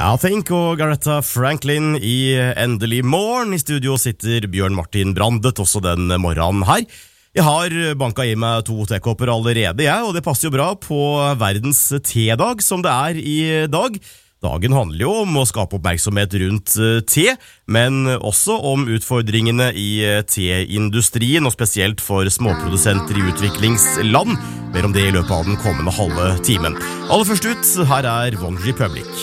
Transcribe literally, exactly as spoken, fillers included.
Ja, Think og Garetta Franklin i Endelig morgen. I studio sitter Bjørn Martin Brandet også den morgenen her. Jeg har banka i meg to tekopper allerede, jeg, og det passer jo bra på verdens tedag som det er i dag. Dagen handler jo om å skape oppmerksomhet rundt te, men også om utfordringene i teindustrien, og spesielt for småprodusenter i utviklingsland. Mer om det i løpet av den kommende halve timen. Aller først ut, her er One Republic.